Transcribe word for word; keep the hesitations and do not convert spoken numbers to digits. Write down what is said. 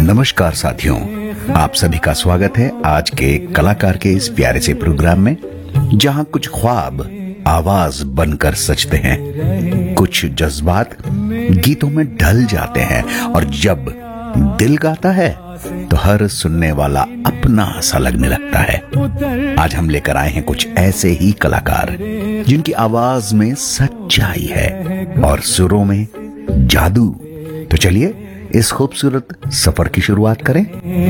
नमस्कार साथियों, आप सभी का स्वागत है आज के कलाकार के इस प्यारे से प्रोग्राम में, जहां कुछ ख्वाब आवाज बनकर सजते हैं, कुछ जज्बात गीतों में ढल जाते हैं और जब दिल गाता है तो हर सुनने वाला अपना सा लगने लगता है। आज हम लेकर आए हैं कुछ ऐसे ही कलाकार जिनकी आवाज में सच्चाई है और सुरों में जादू। तो चलिए इस खूबसूरत सफर की शुरुआत करें।